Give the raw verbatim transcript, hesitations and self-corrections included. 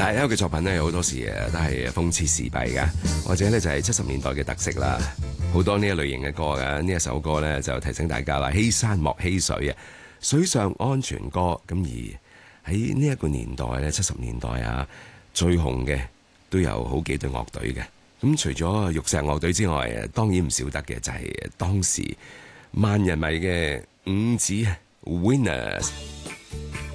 但係呢個嘅作品咧，好多時誒都係諷刺時弊㗎，或者咧就係七十年代嘅特色啦。好多呢一類型嘅歌㗎，呢一首歌咧就提醒大家啦，欺山莫欺水啊，水上安全歌。咁而喺呢一個年代咧，七十年代啊，最紅嘅都有好幾隊樂隊嘅。咁除咗玉石樂隊之外，當然唔少得嘅就係當時萬人迷嘅五子 Winners。